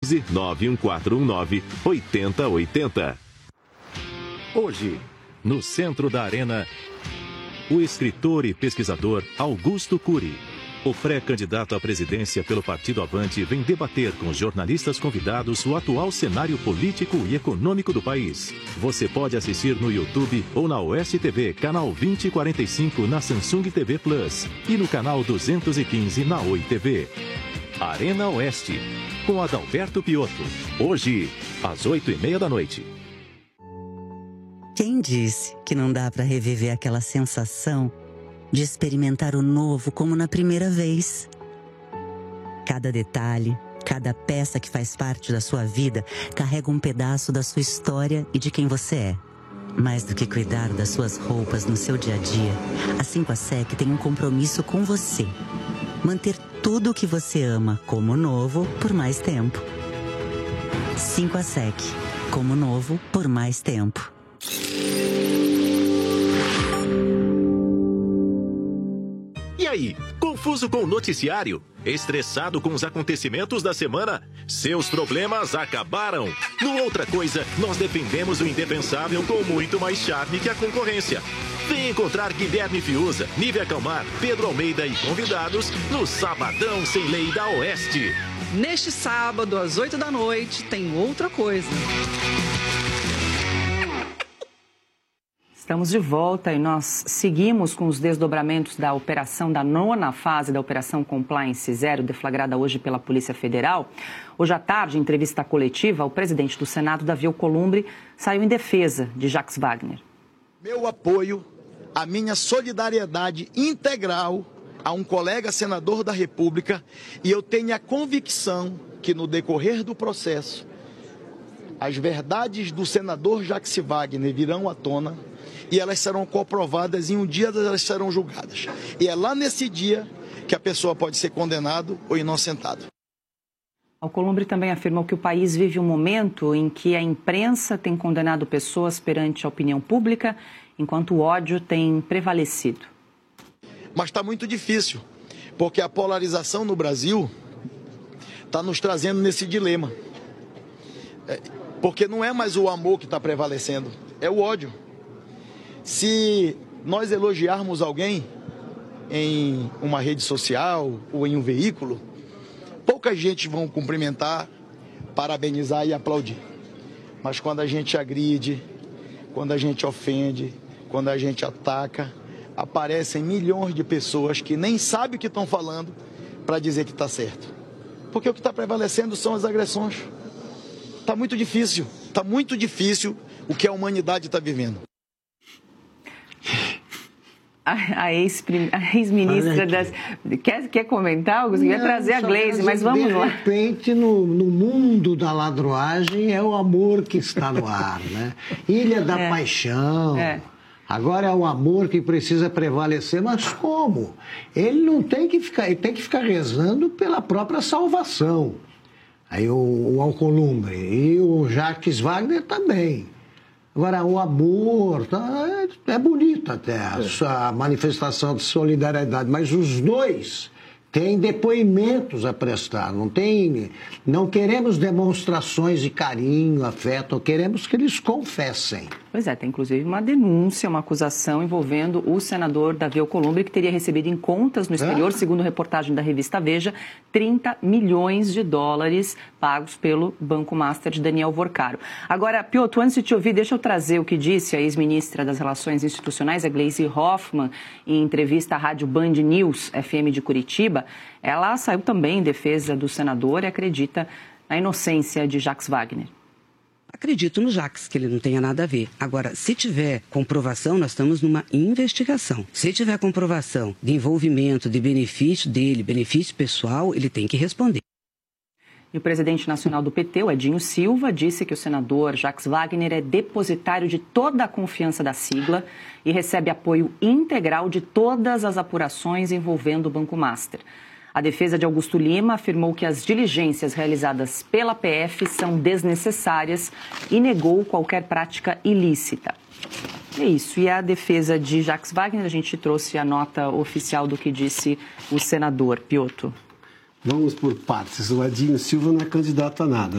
15 91419 8080. Hoje, no centro da arena, o escritor e pesquisador Augusto Cury. O pré-candidato à presidência pelo Partido Avante vem debater com os jornalistas convidados o atual cenário político e econômico do país. Você pode assistir no YouTube ou na Oeste TV, canal 2045 na Samsung TV Plus e no canal 215 na Oi TV. Arena Oeste, com Adalberto Piotto. Hoje, às 8h30 da noite. Quem disse que não dá para reviver aquela sensação de experimentar o novo como na primeira vez? Cada detalhe, cada peça que faz parte da sua vida carrega um pedaço da sua história e de quem você é. Mais do que cuidar das suas roupas no seu dia a dia, a 5ASEC tem um compromisso com você. Manter tudo o que você ama como novo por mais tempo. 5ASEC, como novo por mais tempo. E aí, confuso com o noticiário? Estressado com os acontecimentos da semana? Seus problemas acabaram! No Outra Coisa, nós defendemos o indefensável com muito mais charme que a concorrência. Vem encontrar Guilherme Fiuza, Nívia Calmar, Pedro Almeida e convidados no Sabadão Sem Lei da Oeste. Neste sábado, às 8 da noite, tem Outra Coisa. Estamos de volta e nós seguimos com os desdobramentos da operação, da 9ª fase da Operação Compliance Zero, deflagrada hoje pela Polícia Federal. Hoje à tarde, em entrevista coletiva, o presidente do Senado, Davi Alcolumbre, saiu em defesa de Jacques Wagner. Meu apoio, a minha solidariedade integral a um colega senador da República, e eu tenho a convicção que no decorrer do processo, as verdades do senador Jacques Wagner virão à tona e elas serão comprovadas e um dia elas serão julgadas. E é lá nesse dia que a pessoa pode ser condenado ou inocentado. Alcolumbre também afirmou que o país vive um momento em que a imprensa tem condenado pessoas perante a opinião pública, enquanto o ódio tem prevalecido. Mas está muito difícil, porque a polarização no Brasil está nos trazendo nesse dilema. Porque não é mais o amor que está prevalecendo, é o ódio. Se nós elogiarmos alguém em uma rede social ou em um veículo, pouca gente vão cumprimentar, parabenizar e aplaudir. Mas quando a gente agride, quando a gente ofende, quando a gente ataca, aparecem milhões de pessoas que nem sabem o que estão falando para dizer que está certo. Porque o que está prevalecendo são as agressões. Está muito difícil o que a humanidade está vivendo. A ex-ministra das... Quer comentar, Augusto? Quer trazer a Gleisi, mas vamos lá. De repente, no mundo da ladroagem, é o amor que está no ar, né? Ilha da Paixão. Agora é o amor que precisa prevalecer, mas como? Ele não tem que ficar, ele tem que ficar rezando pela própria salvação. Aí o Alcolumbre e o Jacques Wagner também. Agora, o amor, é bonito até a manifestação de solidariedade, mas os dois têm depoimentos a prestar, não queremos demonstrações de carinho, afeto, queremos que eles confessem. Pois é, tem inclusive uma denúncia, uma acusação envolvendo o senador Davi Alcolumbre, que teria recebido em contas no exterior, segundo reportagem da revista Veja, 30 milhões de dólares pagos pelo Banco Master de Daniel Vorcaro. Agora, Piotto, antes de te ouvir, deixa eu trazer o que disse a ex-ministra das Relações Institucionais, a Gleisi Hoffmann, em entrevista à rádio Band News FM de Curitiba. Ela saiu também em defesa do senador e acredita na inocência de Jacques Wagner. Acredito no Jacques, que ele não tenha nada a ver. Agora, se tiver comprovação, nós estamos numa investigação. Se tiver comprovação de envolvimento, de benefício dele, benefício pessoal, ele tem que responder. E o presidente nacional do PT, o Edinho Silva, disse que o senador Jacques Wagner é depositário de toda a confiança da sigla e recebe apoio integral de todas as apurações envolvendo o Banco Master. A defesa de Augusto Lima afirmou que as diligências realizadas pela PF são desnecessárias e negou qualquer prática ilícita. É isso. E a defesa de Jacques Wagner, a gente trouxe a nota oficial do que disse o senador Piotto. Vamos por partes. O Edinho Silva não é candidato a nada.